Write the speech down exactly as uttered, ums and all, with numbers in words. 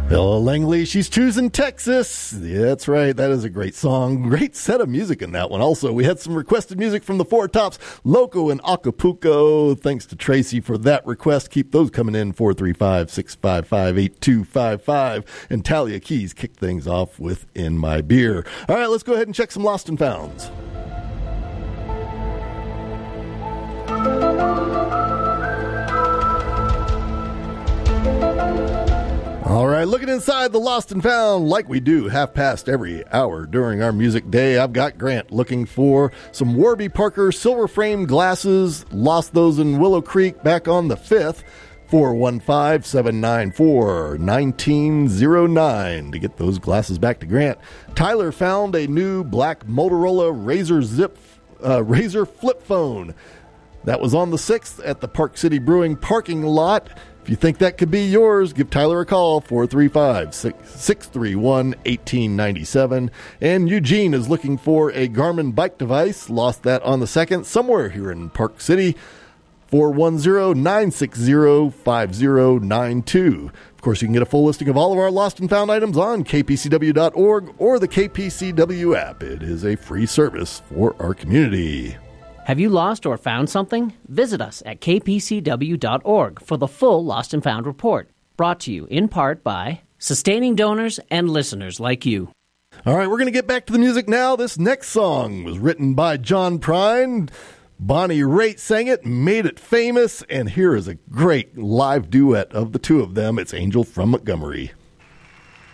Ella Langley, she's choosing Texas. Yeah, that's right. That is a great song. Great set of music in that one. Also, we had some requested music from the Four Tops, Loco and Acapulco. Thanks to Tracy for that request. Keep those coming in, four three five, six five five, eight two five five. And Talia Keys kicked things off with In My Beer. All right, let's go ahead and check some Lost and Founds. All right, looking inside the Lost and Found like we do half past every hour during our music day. I've got Grant looking for some Warby Parker silver frame glasses. Lost those in Willow Creek back on the fifth. four one five, seven nine four, one nine zero nine to get those glasses back to Grant. Tyler found a new black Motorola Razor Zip uh, Razor flip phone. That was on the sixth at the Park City Brewing parking lot. If you think that could be yours, give Tyler a call, four three five, six three one, one eight nine seven. And Eugene is looking for a Garmin bike device. Lost that on the second, somewhere here in Park City, four one zero, nine six zero, five zero nine two. Of course, you can get a full listing of all of our lost and found items on k p c w dot org or the K P C W app. It is a free service for our community. Have you lost or found something? Visit us at k p c w dot org for the full Lost and Found report. Brought to you in part by sustaining donors and listeners like you. All right, we're going to get back to the music now. This next song was written by John Prine. Bonnie Raitt sang it, made it famous, and here is a great live duet of the two of them. It's Angel from Montgomery.